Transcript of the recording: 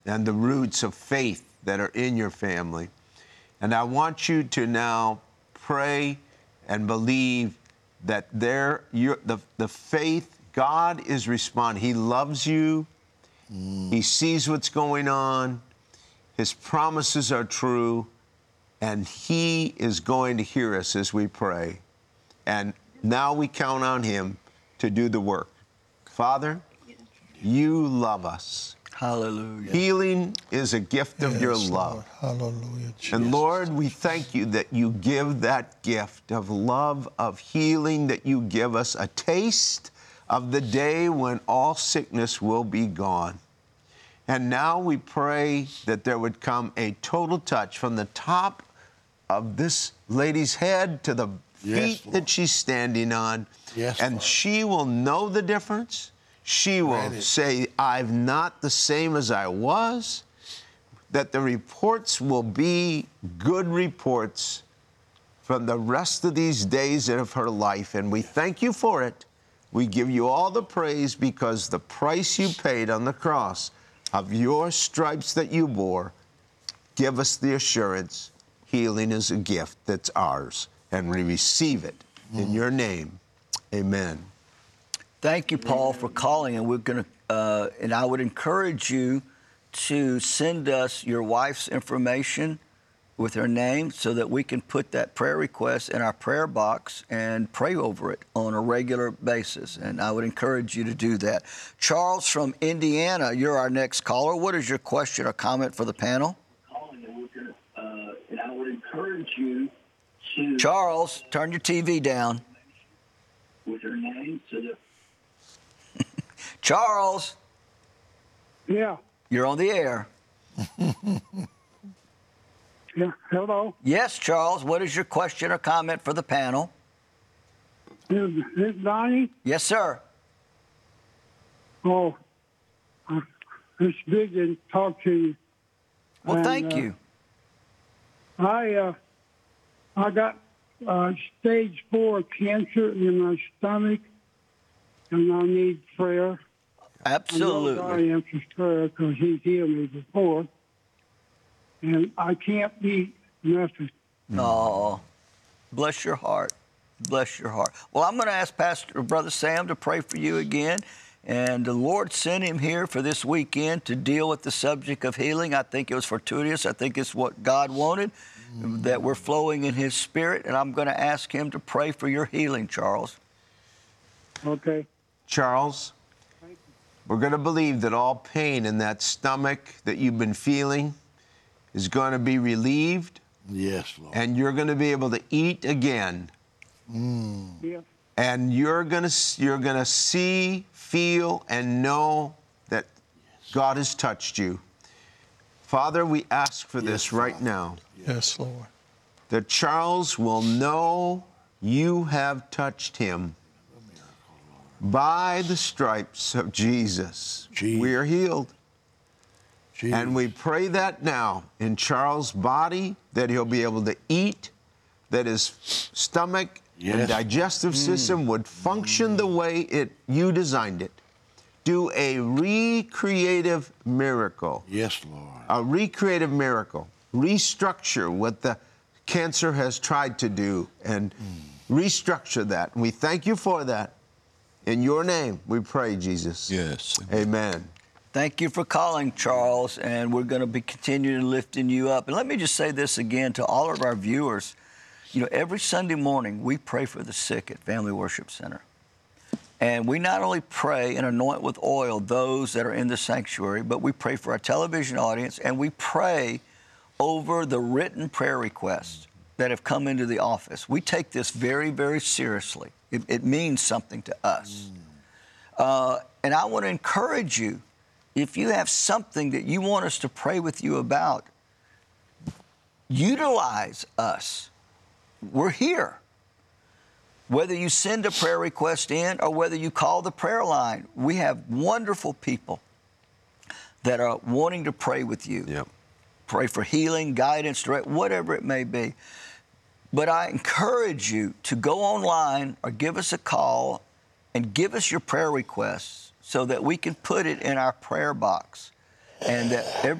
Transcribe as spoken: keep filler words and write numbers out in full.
and the roots of faith that are in your family. And I want you to now pray and believe that there, your, the, the faith, God is responding. He loves you. Mm. He sees what's going on. His promises are true. And He is going to hear us as we pray. And now we count on Him to do the work. Father, you love us. Hallelujah. Healing is a gift of yes, your love. Lord. Hallelujah, Jesus. And Lord, we thank you that you give that gift of love, of healing, that you give us a taste of the day when all sickness will be gone. And now we pray that there would come a total touch from the top of this lady's head to the feet yes, that she's standing on. Yes, and Lord. She will know the difference. She will Ready. say, I'm not the same as I was, that the reports will be good reports from the rest of these days of her life. And we thank you for it. We give you all the praise because the price you paid on the cross of your stripes that you bore, give us the assurance healing is a gift that's ours, and we receive it mm. in your name. Amen. Thank you, Paul, for calling, and we're going to, uh, and I would encourage you to send us your wife's information with her name so that we can put that prayer request in our prayer box and pray over it on a regular basis. And I would encourage you to do that. Charles from Indiana, you're our next caller. What is your question or comment for the panel? Uh, and I would encourage you to... Charles, turn your T V down. With her name so that... Charles. Yeah. You're on the air. Yeah. Hello. Yes, Charles. What is your question or comment for the panel? Is this Donnie? Yes, sir. Oh, uh, it's big to talk to you. Well, and, thank uh, you. I uh, I got uh, stage four cancer in my stomach, and I need prayer. Absolutely. I know God answers prayer because He's healed me before. And I can't eat nothing. Oh, bless your heart. Bless your heart. Well, I'm going to ask Pastor Brother Sam to pray for you again. And the Lord sent him here for this weekend to deal with the subject of healing. I think it was fortuitous. I think it's what God wanted, mm. that we're flowing in His Spirit. And I'm going to ask him to pray for your healing, Charles. Okay. Charles, we're going to believe that all pain in that stomach that you've been feeling is going to be relieved. Yes, Lord. And you're going to be able to eat again. Mm. Yeah. And you're going to you're going to see, feel, and know that yes. God has touched you. Father, we ask for yes, this right Father. now. Yes, Lord. That Charles will know you have touched him. By the stripes of Jesus, Jesus. we are healed. Jesus. And we pray that now in Charles' body, that he'll be able to eat, that his stomach yes. and digestive mm. system would function mm. the way it you designed it. Do a recreative miracle. Yes, Lord. A recreative miracle. Restructure what the cancer has tried to do and mm. restructure that. And we thank you for that. In your name, we pray, Jesus. Yes. Amen. Thank you for calling, Charles, and we're going to be continuing lifting you up. And let me just say this again to all of our viewers. You know, every Sunday morning, we pray for the sick at Family Worship Center. And we not only pray and anoint with oil those that are in the sanctuary, but we pray for our television audience, and we pray over the written prayer requests that have come into the office. We take this very, very seriously. It, it means something to us. Mm. Uh, and I want to encourage you, if you have something that you want us to pray with you about, utilize us. We're here. Whether you send a prayer request in or whether you call the prayer line, we have wonderful people that are wanting to pray with you. Yep. Pray for healing, guidance, direct, whatever it may be. But I encourage you to go online or give us a call and give us your prayer requests so that we can put it in our prayer box and that every